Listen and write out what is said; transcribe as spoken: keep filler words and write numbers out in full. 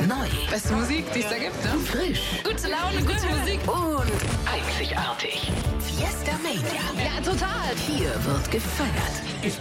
Neu. Beste Musik, die es da gibt, ne? Frisch. Gute Laune, gute Musik. Und einzigartig. Fiesta Mania. Ja, total. Hier wird gefeiert. Ist